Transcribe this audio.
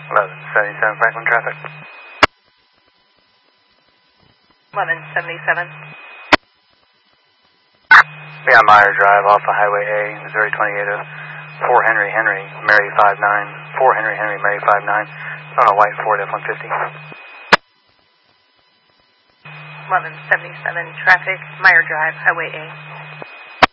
1177 Franklin traffic. 1177. Yeah, Meyer Drive off of Highway A, Missouri 28, 4 Henry Henry, Mary 59, 4 Henry Henry, Mary 59, on a white Ford F-150. 1177 traffic, Meyer Drive, Highway A.